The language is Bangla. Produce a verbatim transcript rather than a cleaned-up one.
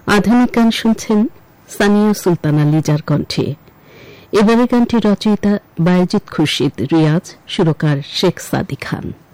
আধুনিক গান শুনছেন সানিয়া সুলতানা লিজার কণ্ঠে। এবারে গানটি রচয়িতা বায়েজিদ খুরশিদ রিয়াজ, সুরকার শেখ সাদি খান।